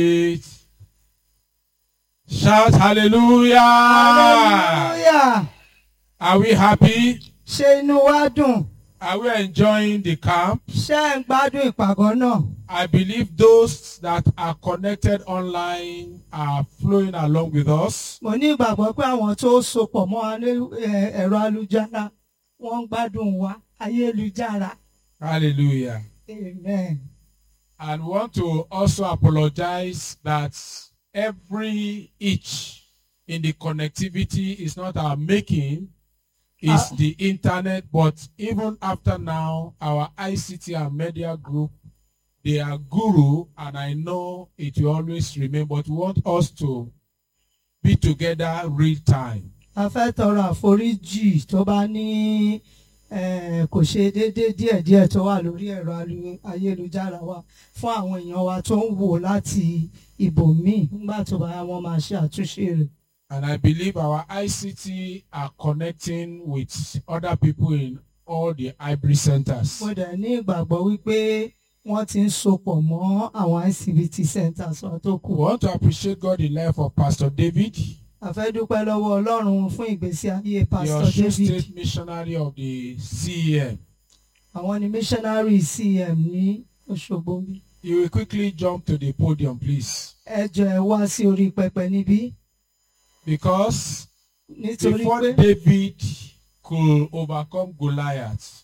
Shout hallelujah. Hallelujah. Are we happy? Ṣé inú wa dùn? Are we enjoying the camp? Ṣé ẹ̀ ń gbádùn ìpàgọ́ náà? I believe those that are connected online are flowing along with us. Mo ní ìgbàgbọ́ pé àwọn tó sopọ̀ mọ́ wa ní ẹ̀rọ ayélujára wọ́n ń gbádùn wa ayélujára. Hallelujah. Amen. And we want to also apologize that every each in the connectivity is not our making, it's the internet. But even after now, our ICT and media group, they are guru, and I know it will always remain, but we want us to be together real time. A fẹ́ tọrọ àforíjì tó bá ní kò ṣe déédéé díẹ̀díẹ̀ tó wà lórí ẹ̀rọ ayélujára wa fún àwọn èèyàn wa tó ń wò láti ibòmíì nígbà tó bá wọn máa ṣe àtúnṣe rẹ̀. And I believe our ICT are connecting with other people in all the hybrid centers. Mo dẹ̀ ní ìgbàgbọ́ wípé wọ́n ti ń sopọ̀ mọ́ àwọn ICBT centers wa tó kù. We want to appreciate God in the life of Pastor David. A fẹ́ dúpẹ́ lọ́wọ́ Ọlọ́run fún ìgbésí ayé Pastor The Osun David. State missionary of the CEM. Àwọn ni missionary CEM ní Òṣogbo bí. You will quickly jump to the podium, please. Ẹ jọ̀ọ́ ẹ wá sí orí pẹpẹ níbí. Because Nítorí before pé David could overcome Goliath,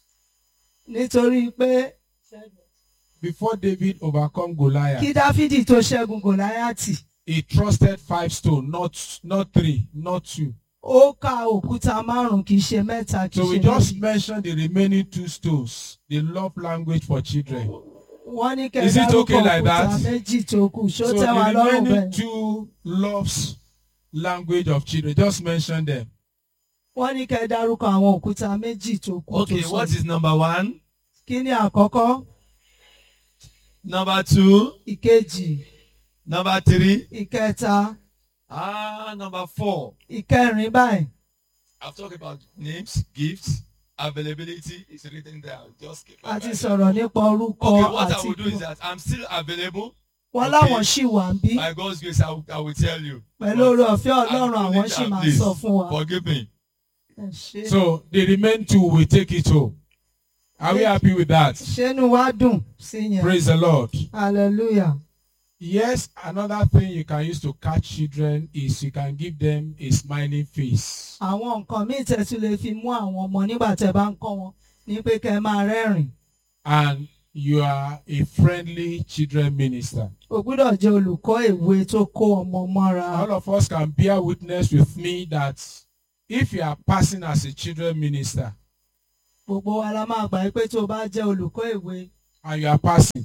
before David overcome kí Goliath, Dáfídì tó ṣẹ́gun Gòláyátì, he trusted 5 stones, not 3, not 2. ó ka òkúta 5 kì í ṣe 3 kì So í we ṣe just 2. mentioned the remaining 2 stones, the love language for children. Wọ́n ní kẹ́ Is it dárúkọ okay like òkúta that? 2 tó kù, ṣó So tẹ́ wa the lọ́rùn remaining bẹ́ẹ̀? 2 loves language of children, just mention them. Wọ́n ní kẹ́ dárúkọ àwọn òkúta 2 tó kù. Okay, what is number 1? Kí ni àkọ́kọ́? Number 2? Ìkejì, Number 3? ìkẹta, Number 4. ìkẹrin báyìí. I've talked about names, gifts, availability. It's written there. Just keep A ti sọ̀rọ̀ nípa orúkọ Okay, what I àti will do is ipò. that I'm still available. Wọ́n láwọn ṣì wà ń bí. By God's grace, I will tell you. Pẹ̀lú oore ọ̀fẹ́ Ọlọ́run I'm àwọn ṣì máa please, sọ fún wa. forgive me. Ẹ ṣé. So the remaining 2 will take it home. Are we happy with that? Ṣé inú wa dùn sí yẹn? Praise the Lord. Hallelujah. Yes, another thing you can use to catch children is you can give them a smiling face. Àwọn nǹkan míì tẹ́ tún lè fi mú àwọn ọmọ nígbà tẹ́ bá ń kọ́ wọn ní pé kẹ́ máa rẹ́rìn. And you are a friendly children minister. O gbọ́dọ̀ jẹ́ olùkọ́ èwe tó kó ọmọ mọ́ra. All of us can bear witness with me that if you are passing as a children minister Gbogbo wa la máa gbà pé tó bá jẹ́ olùkọ́ èwe and you are passing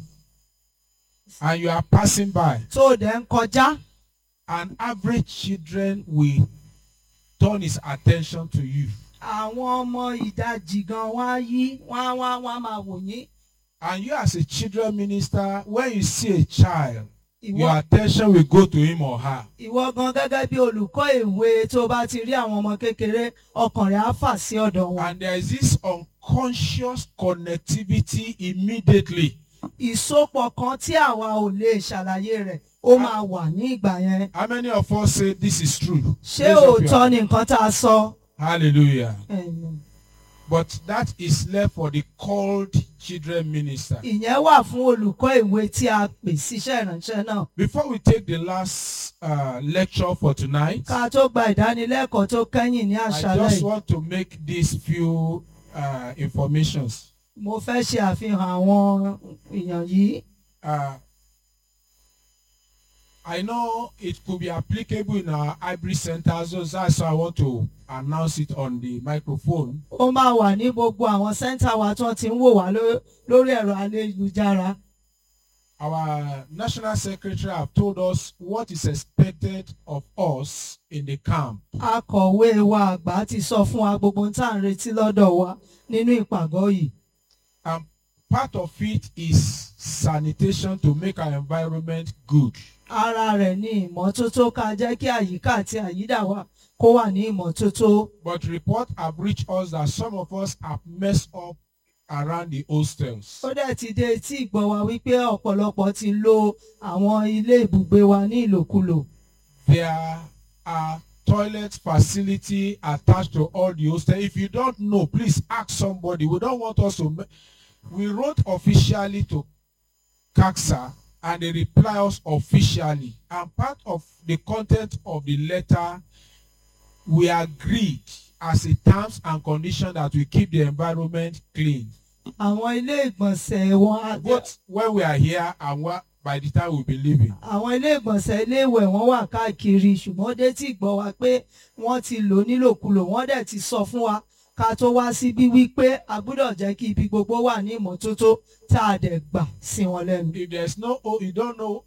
by, tó dẹ̀ ń kọjá, an average children will turn his attention to you. àwọn ọmọ ìdajì gan wá yí wá máa wò yín. And you as a children minister, when you see a child, your Ìwọ attention will go to him or her. ìwọ gan gẹ́gẹ́ bí olùkọ́ èwe tó bá ti rí àwọn ọmọ kékeré ọkàn rẹ̀ á fà sí ọ̀dọ̀ wọn. And there is this unconscious connectivity immediately. Ìsopọ̀ kan tí àwa ò lè ṣàlàyé rẹ̀ ó máa wà ní ìgbà yẹn. How many of us say this is true? Ṣé Raise up your òótọ́ hand. ni nǹkan tá a sọ? Hallelujah. Ẹ̀yin. But that is left for the called children minister. Ìyẹn wà fún olùkọ́ èwe tí a pè síṣẹ́ ìránṣẹ́ náà. Before we take the last lecture for tonight, Ká tó gba ìdánilẹ́kọ̀ọ́ tó kẹ́yìn ní I àṣálẹ́ just yìí, want to make these few informations. mo fẹ́ ṣe àfihàn àwọn èèyàn yìí. I know it could be applicable in our hybrid centers, so that's why I want to announce it on the microphone. Ó máa wà ní gbogbo àwọn sẹ́ńtà wa tí wọ́n ti ń wò wá lórí ẹ̀rọ ayélujára. Our national secretary have told us what is expected of us in the camp. Akọ̀wé wa àgbà ti sọ fún wa gbogbo ohun tá à ń retí lọ́dọ̀ wa nínú ìpàgọ́ yìí. And part of it is sanitation to make our environment good. Ara rẹ̀ ní ìmọ́tótó ká jẹ́ kí àyíká àti àyídà wa kó wà ní ìmọ́tótó. But reports have reached us that some of us have messed up around the hostels. Ó dẹ̀ ti dé etí ìgbọ́ wa wípé ọ̀pọ̀lọpọ̀ ti lo àwọn ilé ibùgbé wa ní ìlòkulò. There are toilet facility attached to all the hostels. If you don't know, please ask somebody. We don't want us to. We wrote officially to CACSA and they reply us officially. And part of the content of the letter, we agreed as a terms and condition that we keep the environment clean. Àwọn ilé ìgbọ̀nsẹ̀ wọn. Both when we are here and by the time we'll be leaving. Àwọn ilé ìgbọ̀nsẹ̀ ilé ìwẹ̀ wọ́n wà káàkiri ṣùgbọ́n ó dé tí gbọ́ wa pé wọ́n ti lò nílòkulò wọ́n dẹ̀ ti sọ fún wa ká tó wá síbí wípé a gbọ́dọ̀ jẹ́ kí ibi gbogbo wà ní ìmọ́tótó tá a dẹ̀ gbà sí wọn lẹ́nu. If there's no, you don't know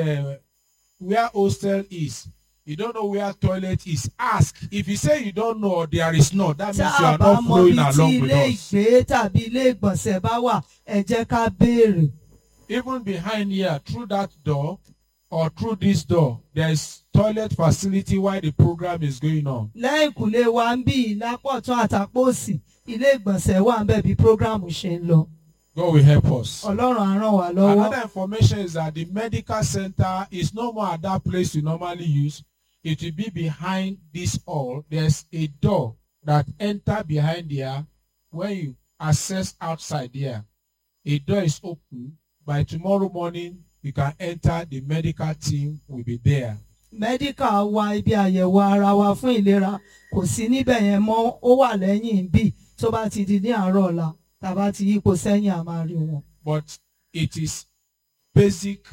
where hostel is, you don't know where toilet is, ask. If you say you don't know or there is not, that means you are not flowing along with us. Tí a bá mọ bí tí ilé ìgbé tàbí ilé ìgbọ̀nsẹ̀ bá wà ẹ jẹ́ ká béèrè. Even behind here, through that door or through this door, there is toilet facility while the program is going on. Lẹ́yìnkùlé wa ń bí lápọ̀tún àtàpọ̀sì ilé ìgbọ̀nsẹ̀ wà ń bẹ̀ bí prógrámù ṣe ń lọ. God will help us. Ọlọ́run á ràn wá lọ́wọ́. Another information is that the medical center is no more at that place we normally use. It will be behind this hall. There's a door that enter behind there. When you access outside there, a door is open. By tomorrow morning, you can enter. The medical team will be there. Medical wa ibi àyẹ̀wò ara wa fún ìlera kò sí níbẹ̀ yẹn mọ́ ó wà lẹ́yìn bí tó bá ti di ní àárọ̀ ọ̀la tàbá ti yípo sẹ́yìn a máa rí wọn. But it is basic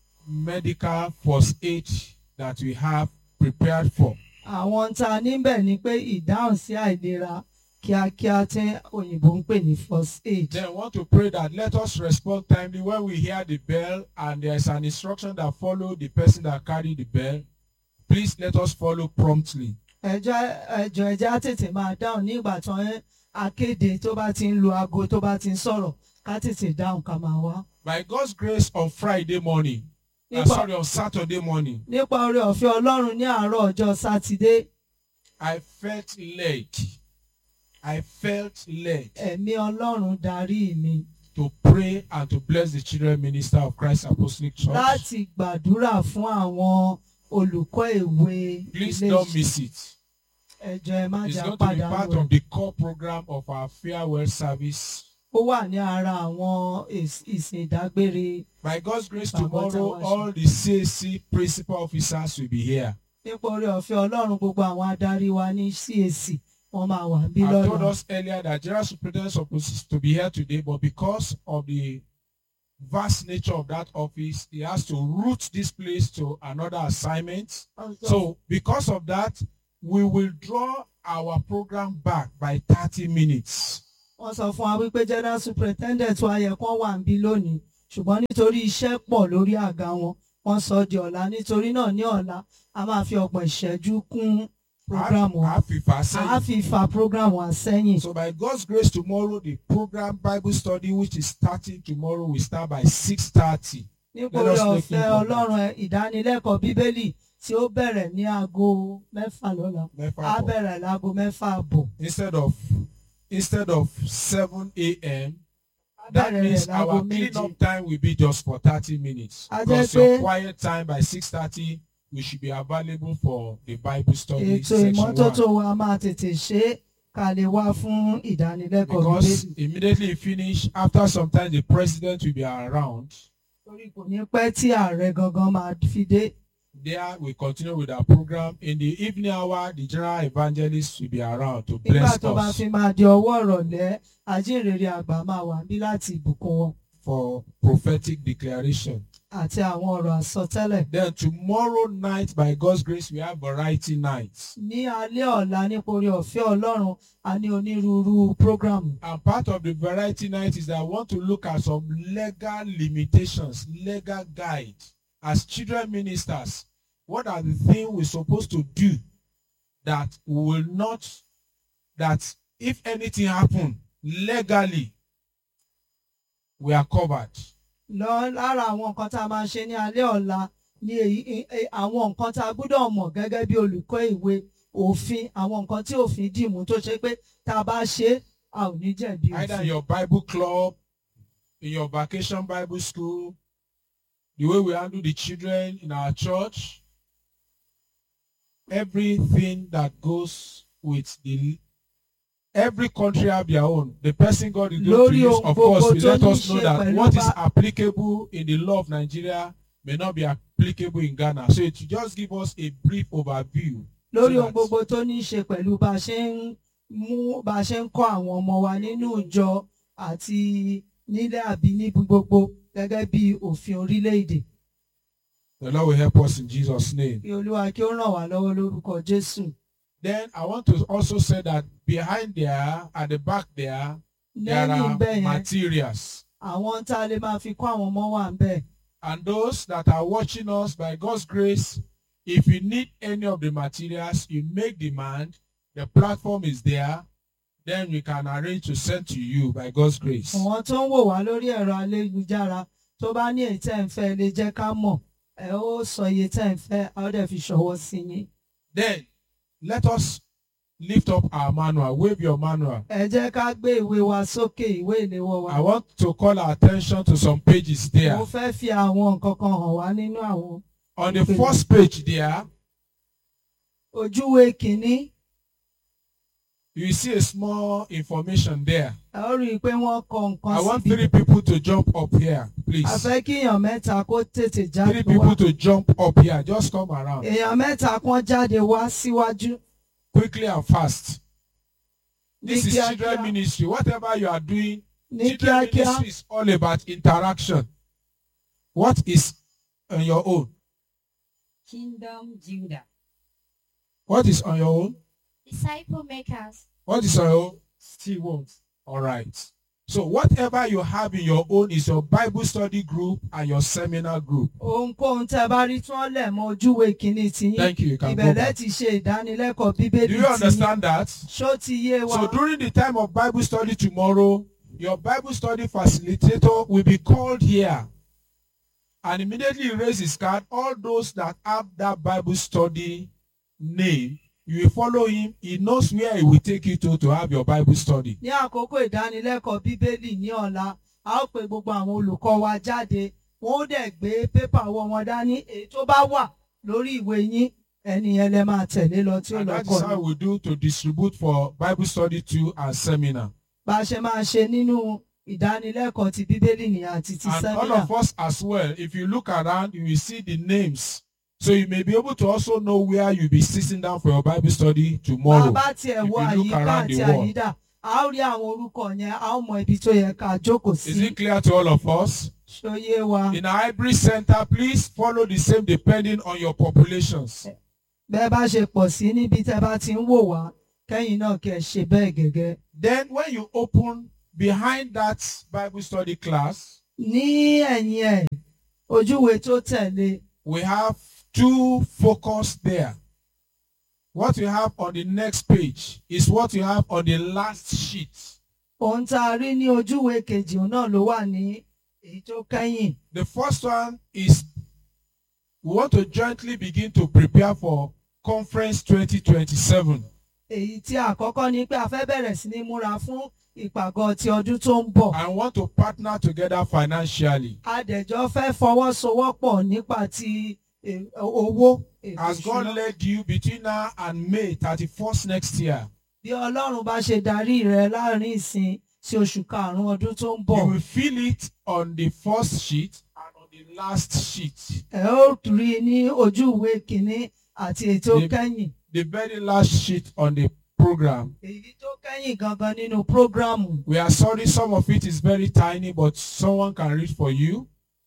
medical first aid that we have prepared for. Àwọn tá a níbẹ̀ ni pé ìdáhùn sí àìlera kíákíá tí òyìnbó ń pè ní first aid. Then I want to pray that let us respond timely when we hear the bell and there is an instruction that follow the person that carry the bell. Please let us follow promptly. Ẹjọ́ ẹjẹ́ á tètè máa dáhùn ní ìgbà tán akéde tó bá ti ń lo aago tó bá ti ń sọ̀rọ̀ ká tètè dáhùn ká máa wá. By God's grace on Friday morning, on Saturday morning, nípa oore ọ̀fẹ́ Ọlọ́run ní àárọ̀ ọjọ́ Sátidé. I felt led. Ẹ̀mí Ọlọ́run darí mi. To pray and to bless the children minister of Christ Apostolic Church. Láti gbàdúrà fún àwọn olùkọ́ ìwé. Please don't miss it. Ẹjọ́ ẹ má It's jà going to be padà part wẹ̀. of the core program of our farewell service. Ó wà ní ara àwọn ìsìn ìdágbére. By God's grace, tomorrow all the CAC principal officers will be here. Nípa oore ọ̀fẹ́ Ọlọ́run gbogbo àwọn adarí wa ní CAC wọ́n máa wà bí I lọ́la. told us earlier that General Superintendent is supposed to be here today, but because of the vast nature of that office, he has to route this place to another assignment. So because of that, we will draw our program back by 30 minutes. Wọ́n sọ fún wa wípé General Superintendent wa yẹ kán wà níbí lónìí ṣùgbọ́n nítorí iṣẹ́ pọ̀ lórí àga wọn wọ́n sọ di ọ̀la nítorí náà ní ọ̀la a máa fi ọgbọ̀n ìṣẹ́jú kún program wa. A fi fa program wa sẹ́yìn. So by God's grace tomorrow the program Bible study which is starting tomorrow will start by 6:30. Nípa oore ọ̀fẹ́ Ọlọ́run ìdánilẹ́kọ̀ọ́ Bíbélì tí ó bẹ̀rẹ̀ ní aago 6 lọ́la. A bẹ̀rẹ̀ láago 6:30. Instead of 7 a.m. That means our clean-up time will be just for 30 minutes. Because your quiet time by 6:30, we should be available for the Bible study section 1. Ètò ìmọ́tótó wa máa tètè ṣe ká lè wá fún ìdánilẹ́kọ̀ọ́ Because Bíbélì. immediately you finish, after some time, the president will be around. Torí kò ní pẹ́ tí ààrẹ gangan máa fi dé. There we continue with our program. In the evening hour, the general evangelist will be around to bless Nígbà tó bá us fi máa di ọwọ́ ìrọ̀lẹ́, ajínrere àgbà máa wà bí láti ìbùkún wọn for prophetic declaration. àti àwọn ọ̀rọ̀ àsọtẹ́lẹ̀. Then tomorrow night, by God's grace, we have variety nights. Ní alẹ́ ọ̀la nípa oore ọ̀fẹ́ Ọlọ́run, a ní onírúurú prógrámù. And part of the variety night is that I want to look at some legal limitations, legal guide. As children ministers, what are the things we're supposed to do that will not, that if anything happen legally, we are covered. Lára àwọn nǹkan tá a máa ṣe ní alẹ́ ọ̀la ní àwọn nǹkan tá a gbọ́dọ̀ mọ̀ gẹ́gẹ́ bí olùkọ́ ìwé òfin àwọn nǹkan tí òfin dìmú tó ṣe pé tá a bá ṣe a ò ní jẹ̀bi Either in òfin. your Bible club, in your vacation Bible school, the way we handle the children in our church, everything that goes with every country have their own. The person God is going to use, of course, will let us know that what is applicable in the law of Nigeria may not be applicable in Ghana. So it just give us a brief overview. Lórí ohun gbogbo tó ní í ṣe pẹ̀lú bá a ṣe ń kọ́ àwọn ọmọ wa nínú ìjọ àti nílé àbí níbi gbogbo gẹ́gẹ́ bí òfin orílẹ̀-èdè. The Lord will help us in Jesus' name. Kí Olúwa kí ó ràn wá lọ́wọ́ lórúkọ Jésù. Then I want to also say that behind there, at the back there are materials. Àwọn tá a lè máa fi kọ́ àwọn ọmọ wa ń bẹ̀. And those that are watching us, by God's grace, if you need any of the materials, you make demand. The platform is there. Then we can arrange to send to you by God's grace. Àwọn tó ń wò wá lórí ẹ̀rọ ayélujára tó bá ní èyí tẹ́ ń fẹ́ lè jẹ́ ká mọ̀. Ẹ ó sọ iye tẹ́ ń fẹ́, a ó dẹ̀ fi ṣọwọ́ sí yín. Then let us lift up our manual. Wave your manual. Ẹ jẹ́ ká gbé ìwé wa sókè, ìwé ìléwọ́ wa. I want to call our attention to some pages there. Mo fẹ́ fi àwọn nǹkan kan hàn wá nínú àwọn. On the first page there, ojúwe kìíní. you see a small information there. Ẹ ó rí i pé wọ́n kọ nǹkan I want síbi. 3 people to jump up here, A please. fẹ́ kí èèyàn mẹ́ta kó tètè 3 jáde people wá. to jump up here. Just come around Èèyàn mẹ́ta kan jáde wá síwájú. quickly and fast. This Ní is kíákíá. children ministry. Whatever you are doing, Ní children kíákíá. ministry is all about interaction. What is on your own? Kingdom Judah. What is on your own? Disciple makers. What is on your own? Stewards. All right. So whatever you have in your own is your Bible study group and your seminar group. Ohunkóhun tẹ́ bá rí tí wọ́n lẹ̀ mọ́ ojúwe kìíní tiyín. Thank you. You can go Ìbẹ̀lẹ̀ back. ti ṣe ìdánilẹ́kọ̀ọ́ Bíbélì Do you tiyín. understand that? Ṣó ti yé wa? So during the time of Bible study tomorrow, your Bible study facilitator will be called here and immediately raise his card. All those that have that Bible study name, you will follow him. He knows where he will take you to have your Bible study. Ní àkókò ìdánilẹ́kọ̀ọ́ Bíbélì ní ọ̀la, a ó pe gbogbo àwọn olùkọ́ wa jáde. Wọ́n ó dẹ̀ gbé pépà ọwọ́ wọn dání. Èyí tó bá wà lórí ìwé yín, ẹni yẹn lẹ máa tẹ̀lé lọ tí ó And lọ that kọ́ is how ni. we do to distribute for Bible study too and seminar. Bá a ṣe máa ṣe nínú ìdánilẹ́kọ̀ọ́ ti Bíbélì ní àti ti And all sẹ́mínà. of us as well, if you look around, you will see the names. So you may be able to also know where you'll be sitting down for your Bible study tomorrow. Bàbá tiẹ̀ wo If you look àyíká around àti the world. àyídà, a ó rí àwọn orúkọ yẹn, a ó mọ ibi tó yẹ ká jókòó Is sí. it clear to all of us? Ṣó yé wa? In our hybrid center, please follow the same depending on your populations. Bẹ́ẹ̀ bá ṣe pọ̀ sí níbi tẹ́ bá ti ń wò wá, kẹ́yìn náà kẹ́ ẹ ṣe bẹ́ẹ̀ gẹ́gẹ́. Then when you open behind that Bible study class, Ní ẹ̀yìn ẹ̀, ojúwe tó tẹ̀lé, we have 2 focus there. What you have on the next page is what you have on the last sheet. ohun tá a rí ní ojúwe kejì òun náà ló wà ní èyí tó kẹ́yìn. The first one is we want to jointly begin to prepare for Conference 2027. Èyí tí àkọ́kọ́ ni pé a fẹ́ bẹ̀rẹ̀ sí ní múra fún ìpàgọ́ ti ọdún tó ń bọ̀. And want to partner together financially. Adẹ̀jọ́ fẹ́ fọwọ́sowọ́pọ̀ nípa ti owó ètò As God ìṣúná. led you between now and May 31st next year, Bí Ọlọ́run bá ṣe darí rẹ láàrin ìsìn sí oṣù karùn-ún ọdún tó ń bọ̀. you will feel it on the first sheet and on the last sheet. Ẹ ó rí i ní ojúwe kìíní àti èyí tó kẹ́yìn. The very last sheet on the program. Èyí tó kẹ́yìn gangan nínú prógrámù. We are sorry, some of it is very tiny, but someone can read for you.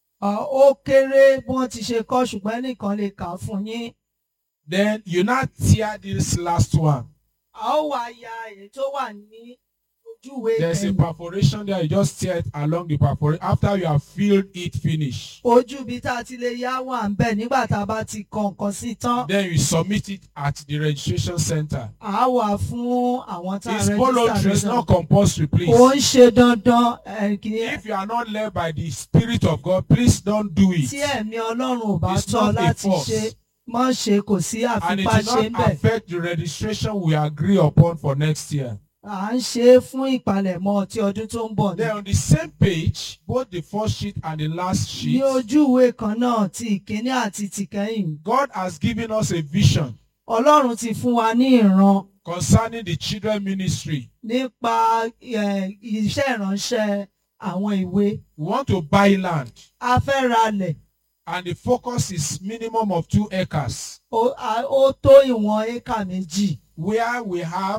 Ó kéré bí wọ́n ti ṣe kọ́ ṣùgbọ́n ẹnìkan lè kà á fún yín. Then you now tear this last one. A ó wá ya èyí tó wà ní ojúwe There's a kẹ́yìn. perforation there. You just tear it along the perforation after you have filled it finish. Ojú ibi tá a ti lè yá wà ń bẹ̀ nígbà tá a bá ti kọ nǹkan sí tán. Then you submit it at the registration center. À á wà fún àwọn tá a It's voluntary, it's rẹ́jísítà not compulsory, please. Ó ń ṣe dandan If you are not led by the Spirit of God, please don't do tí it. ẹ̀mí Ọlọ́run ò bá It's tọ́ not a láti force. ṣe mọ́ ṣe kò sí And it àfipá ṣe will ń not bẹ̀. affect the registration we agree upon for next year. À ń ṣe é fún ìpalẹ̀mọ́ ti ọdún tó ń bọ̀ ni. Then on the same page, both the first sheet and the last Ní sheet, ojú ìwé kan náà ti ìkíní àti tìkẹ́yìn. God has given us a vision Ọlọ́run ti fún wa ní ìran concerning the children ministry. nípa iṣẹ́ ìránṣẹ́ àwọn ìwé. We want to buy land, A fẹ́ ralẹ̀. and the focus is minimum of 2 acres, Ó tó ìwọ̀n éka méjì. where we have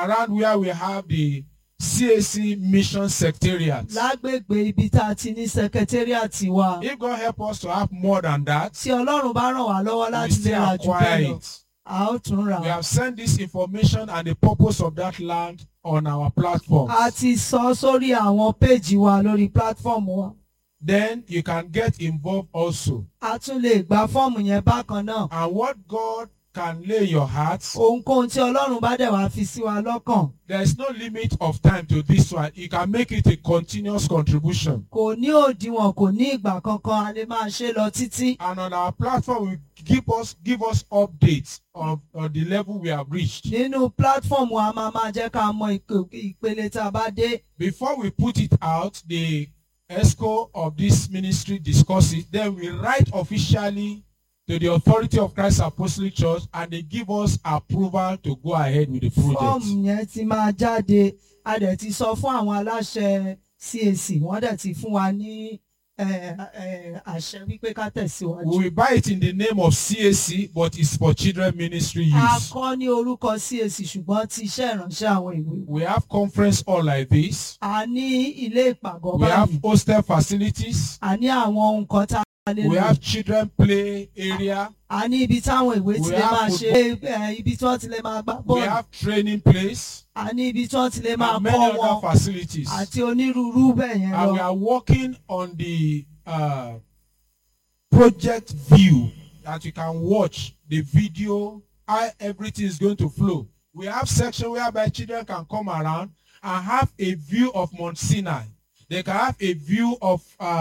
the CAC mission secretariat. Lágbègbè ibi tá a ti ní sẹkẹtẹ́ríàtì wa. If God help us to have more than that, Tí Ọlọ́run bá ràn wá lọ́wọ́ we láti lè still ra jù bẹ́ẹ̀ acquire lọ, it. a ó tún rà. We have sent this information and the purpose of that land on our platform. A ti sọ sórí àwọn péèjì wa lórí platform wa. Then you can get involved also. A tún lè gba fọ́ọ̀mù yẹn bákan náà. And what God can lay in your heart, Ohunkóhun tí Ọlọ́run bá dẹ̀ wá fi sí wa lọ́kàn. there is no limit of time to this one. You can make it a continuous contribution. Kò ní òdiwọ̀n, kò ní ìgbà kankan, a lè máa ṣe lọ títí. And on our platform, we give us updates of the level we have reached. Nínú platform wa máa jẹ́ ká mọ ìpele tá a bá dé. Before we put it out, the ESCO of this ministry discuss it. Then we write officially to the authority of Christ Apostolic Church, and they give us approval to go ahead with the project. Fọ́ọ̀mù yẹn ti máa jáde, a dẹ̀ ti sọ fún àwọn aláṣẹ CAC, wọ́n dẹ̀ ti fún wa ní àṣẹ wípé ká tẹ̀síwájú. We will buy it in the name of CAC, but it's for children ministry A use. kọ́ ní orúkọ CAC ṣùgbọ́n ti iṣẹ́ ìránṣẹ́ àwọn ìwé. We have conference hall like this. A ní ilé ìpàgọ́ We have báyìí. hostel facilities. A ní àwọn nǹkan tá a lè We lò. have children play area. A ní ibi táwọn ìwé ti We lè have máa ṣe ibi tí wọ́n ti lè máa gbá We bọ́ọ̀lù. have training place. A ní ibi tí wọ́n ti lè máa And many kọ́ other wọn facilities. àti onírúurú bẹ́ẹ̀ yẹn And we lọ. are working on the project view, that you can watch the video, how everything is going to flow. We have section whereby children can come around and have a view of Mount Sinai. They can have a view of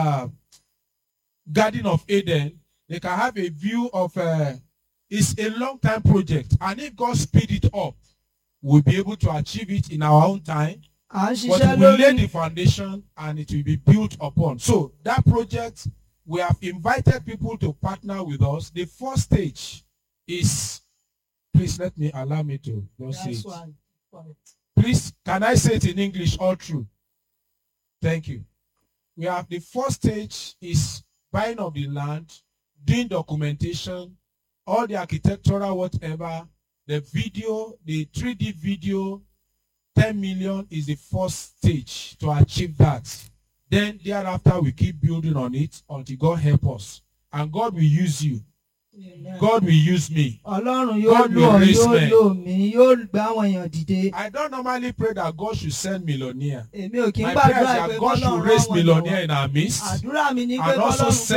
Garden of Eden. They can have a view of it's a long time project, and if God speed it up, we'll be able to achieve it in our own time. À ń But ṣiṣẹ́ we lay lórí. the foundation and it will be built upon. So that project, we have invited people to partner with us. The first stage is, please allow me to just say That's it. why. Please, can I say it in English all through? Thank you. We have the first stage is buying of the land, doing documentation, all the architectural whatever, the video, the 3D video, 10 million is the first stage to achieve that. Then thereafter we keep building on it until God help us. And God will use you. Amen. God will use me. Ọlọ́run yóò God lò will ọ́, raise yóò men. lò mí, yóò gbé àwọn èèyàn dìde. I don't normally pray that God should send millionaire. Èmi ò kí ń My prayer is gbàdúrà that pé God should kọ́lọ́run raise rán wọn millionaire lọ́wọ́. in our midst Àdúrà mi ni pé and also kọ́lọ́run send